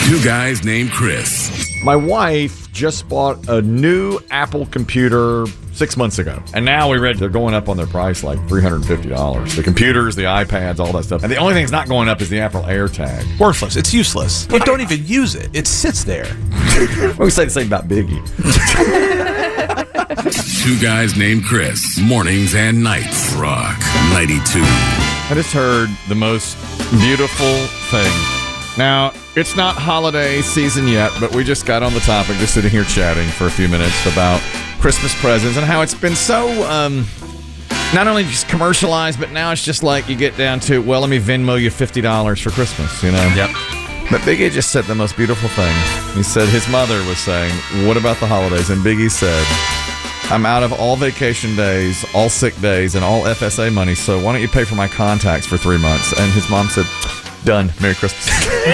Two guys named Chris. My wife just bought a new Apple computer 6 months ago. And now we read they're going up on their price like $350. The computers, the iPads, all that stuff. And the only thing that's not going up is the Apple AirTag. Worthless. It's useless. You don't even use it. It sits there. We say the same about Biggie. Two guys named Chris. Mornings and nights. Rock 92. I just heard the most beautiful thing. Now, it's not holiday season yet, but we just got on the topic, just sitting here chatting for a few minutes about Christmas presents and how it's been so, not only just commercialized, but now it's just like you get down to, well, let me Venmo you $50 for Christmas, you know? Yep. But Biggie just said the most beautiful thing. He said his mother was saying, what about the holidays? And Biggie said, I'm out of all vacation days, all sick days, and all FSA money, so why don't you pay for my contacts for 3 months? And his mom said, done. Merry Christmas.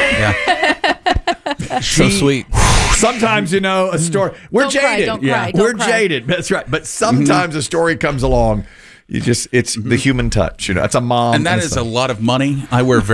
Yeah. So sweet. Sometimes, you know, a story. We're jaded. Don't cry. We're jaded. That's right. But sometimes a story comes along. You just, it's the human touch. You know, it's a mom. And that is a lot of money. I wear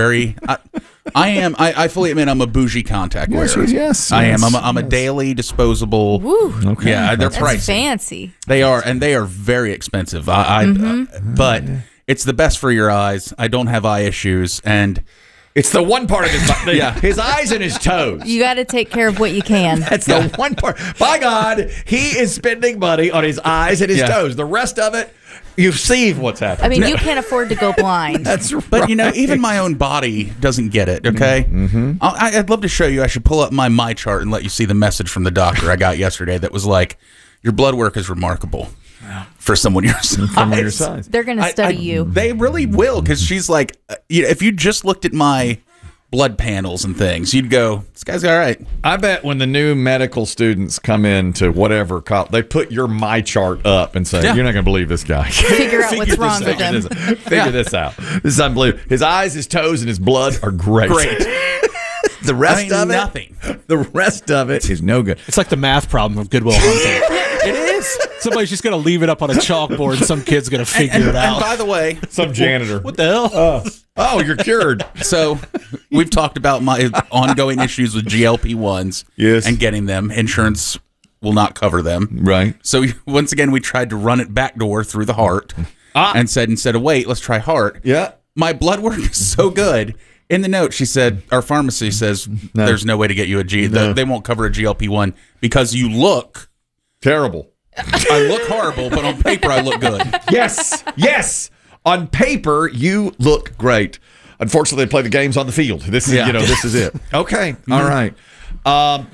I fully admit I'm a bougie contact wearer. Yes. I am. I'm a daily disposable. Woo. Okay. Yeah, they're That's pricey. fancy. They are, and they are very expensive. But it's the best for your eyes. I don't have eye issues, and It's the one part of his body. Yeah. His eyes and his toes. You got to take care of what you can. That's the one part. By God, he is spending money on his eyes and his toes. The rest of it, you see what's happening. I mean, you can't afford to go blind. That's right. But, you know, even my own body doesn't get it, okay? I'd love to show you. I should pull up my chart and let you see the message from the doctor I got yesterday that was like, your blood work is remarkable for someone your size. They're going to study you. They really will, because she's like, if you just looked at my blood panels and things, you'd go, this guy's all right. I bet when the new medical students come into whatever college, they put your my chart up and say, you're not going to believe this guy. Figure out what's wrong with him. Figure this out. This is unbelievable. His eyes, his toes, and his blood are great. The rest of it, nothing. The rest of it is no good. It's like the math problem of Good Will Hunting. It is. Somebody's just going to leave it up on a chalkboard and some kid's going to figure it out. And by the way, Some janitor. What the hell? Oh, you're cured. so we've talked about my ongoing issues with GLP-1s. Yes. And getting them. Insurance will not cover them. Right. So once again, we tried to run it backdoor through the heart and said, instead of wait, let's try heart. Yeah. My blood work is so good. In the note, she said, our pharmacy says there's no way to get you a G. They won't cover a GLP-1 because you look Terrible. I look horrible, but on paper I look good. Yes. Yes. On paper, you look great. Unfortunately, they play the games on the field. This is, this is it. Okay. All right.